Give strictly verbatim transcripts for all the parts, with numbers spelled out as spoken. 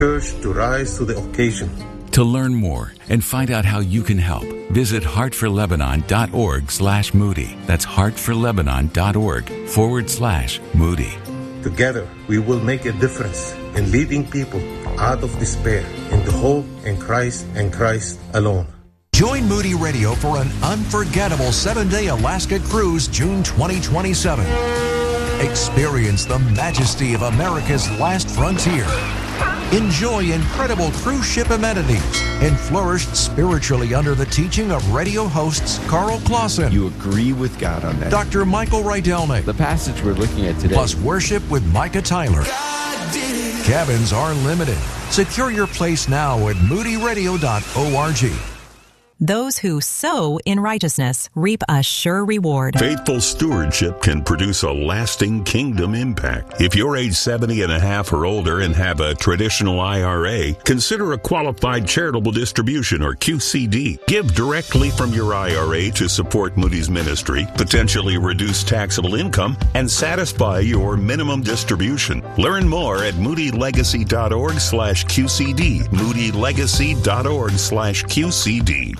Church to rise to the occasion. To learn more and find out how you can help, visit heartforlebanon.org slash Moody. That's heartforlebanon.org forward slash Moody. Together, we will make a difference in leading people out of despair into hope in Christ and Christ alone. Join Moody Radio for an unforgettable seven-day Alaska cruise June twenty twenty-seven. Experience the majesty of America's last frontier. Enjoy incredible cruise ship amenities and flourish spiritually under the teaching of radio hosts Carl Clausen. You agree with God on that. Doctor Michael Rydelnik. The passage we're looking at today. Plus worship with Micah Tyler. Cabins are limited. Secure your place now at moody radio dot org. Those who sow in righteousness reap a sure reward. Faithful stewardship can produce a lasting kingdom impact. If you're age seventy and a half or older and have a traditional I R A, consider a qualified charitable distribution or Q C D. Give directly from your I R A to support Moody's ministry, potentially reduce taxable income, and satisfy your minimum distribution. Learn more at moodylegacy.org slash QCD. moodylegacy.org slash QCD.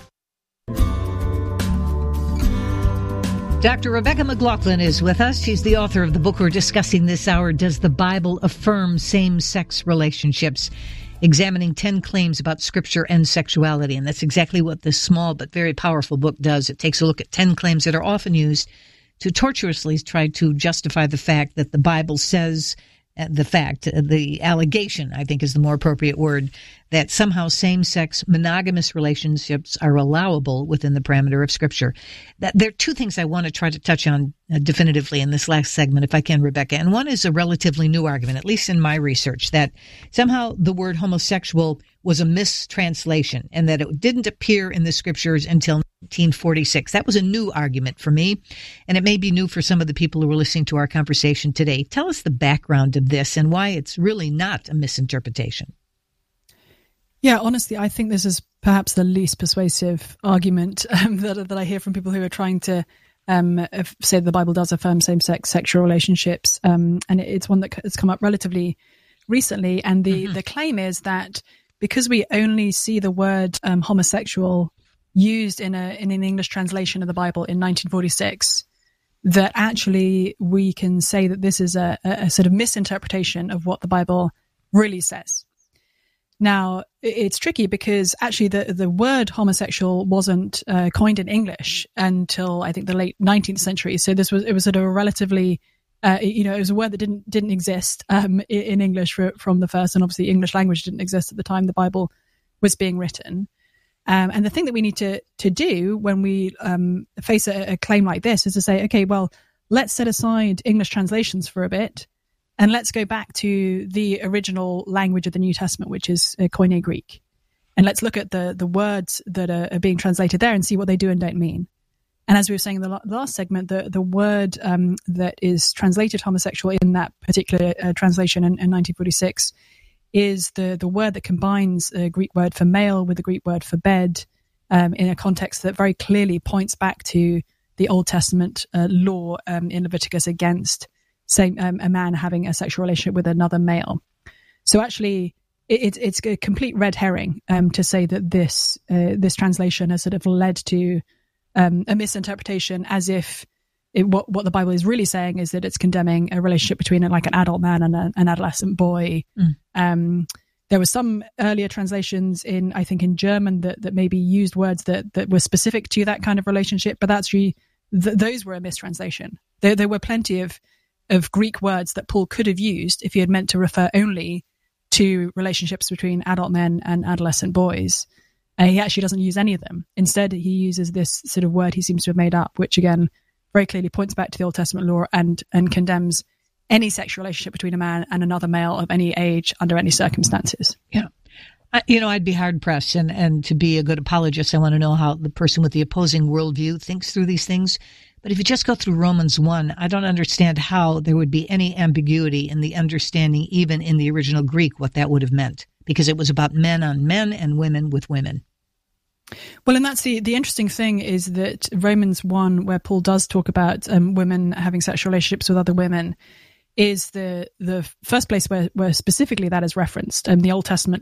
Doctor Rebecca McLaughlin is with us. She's the author of the book we're discussing this hour, Does the Bible Affirm Same-Sex Relationships? Examining ten claims about Scripture and sexuality. And that's exactly what this small but very powerful book does. It takes a look at ten claims that are often used to tortuously try to justify the fact that the Bible says, uh, the fact, uh, the allegation, I think is the more appropriate word, that somehow same-sex monogamous relationships are allowable within the parameter of Scripture. That, there are two things I want to try to touch on uh, definitively in this last segment, if I can, Rebecca. And one is a relatively new argument, at least in my research, that somehow the word homosexual was a mistranslation and that it didn't appear in the Scriptures until nineteen forty-six. That was a new argument for me, and it may be new for some of the people who are listening to our conversation today. Tell us the background of this and why it's really not a misinterpretation. Yeah, honestly, I think this is perhaps the least persuasive argument um, that that I hear from people who are trying to um, say the Bible does affirm same-sex sexual relationships, um, and it's one that has come up relatively recently. And the, mm-hmm. the claim is that because we only see the word um, homosexual used in a in an English translation of the Bible in nineteen forty-six, that actually we can say that this is a, a sort of misinterpretation of what the Bible really says. Now, it's tricky because actually the, the word homosexual wasn't uh, coined in English until I think the late nineteenth century. So this was it was sort of a relatively, uh, you know, it was a word that didn't didn't exist um, in, in English for, from the first, and obviously English language didn't exist at the time the Bible was being written. Um, and the thing that we need to to do when we um, face a, a claim like this is to say, okay, well, let's set aside English translations for a bit. And let's go back to the original language of the New Testament, which is uh, Koine Greek. And let's look at the the words that are, are being translated there and see what they do and don't mean. And as we were saying in the la- last segment, the, the word um, that is translated homosexual in that particular uh, translation in, in nineteen forty-six is the, the word that combines a Greek word for male with a Greek word for bed um, in a context that very clearly points back to the Old Testament uh, law um, in Leviticus against Say um, a man having a sexual relationship with another male. So actually, it, it's a complete red herring um, to say that this uh, this translation has sort of led to um, a misinterpretation, as if it, what what the Bible is really saying is that it's condemning a relationship between like an adult man and a, an adolescent boy. Mm. Um, there were some earlier translations in, I think, in German that that maybe used words that that were specific to that kind of relationship, but that's really th- those were a mistranslation. There there were plenty of of Greek words that Paul could have used if he had meant to refer only to relationships between adult men and adolescent boys. And he actually doesn't use any of them. Instead, he uses this sort of word he seems to have made up, which again, very clearly points back to the Old Testament law and, and condemns any sexual relationship between a man and another male of any age under any circumstances. Yeah. I, you know, I'd be hard pressed, and, and to be a good apologist, I want to know how the person with the opposing worldview thinks through these things. But if you just go through Romans one, I don't understand how there would be any ambiguity in the understanding, even in the original Greek, what that would have meant, because it was about men on men and women with women. Well, and that's the, the interesting thing is that Romans one, where Paul does talk about um, women having sexual relationships with other women, is the the first place where, where specifically that is referenced. And the Old Testament